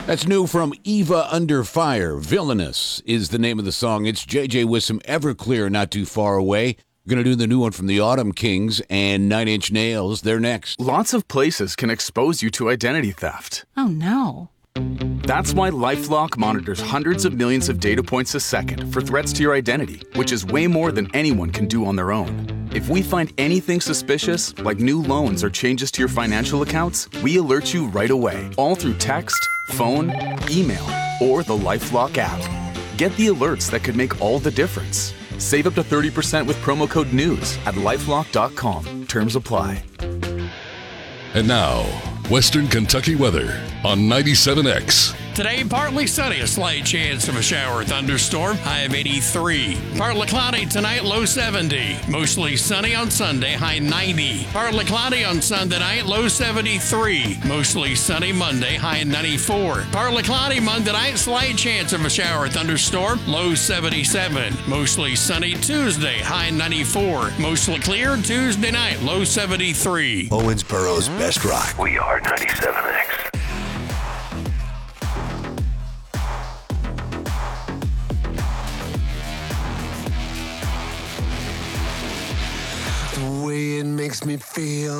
That's new from Eva Under Fire. Villainous is the name of the song. It's JJ with some Everclear not too far away. We're going to do the new one from the Autumn Kings and 9 Inch Nails. They're next. Lots of places can expose you to identity theft. Oh, no. That's why LifeLock monitors hundreds of millions of data points a second for threats to your identity, which is way more than anyone can do on their own. If we find anything suspicious, like new loans or changes to your financial accounts, we alert you right away, all through text, phone, email, or the LifeLock app. Get the alerts that could make all the difference. Save up to 30% with promo code NEWS at lifelock.com. Terms apply. And now, Western Kentucky weather on 97X. Today, partly sunny, a slight chance of a shower or thunderstorm, high of 83. Partly cloudy tonight, low 70. Mostly sunny on Sunday, high 90. Partly cloudy on Sunday night, low 73. Mostly sunny Monday, high 94. Partly cloudy Monday night, slight chance of a shower or thunderstorm, low 77. Mostly sunny Tuesday, high 94. Mostly clear Tuesday night, low 73. Owensboro's best rock. We are 97X. The way it makes me feel.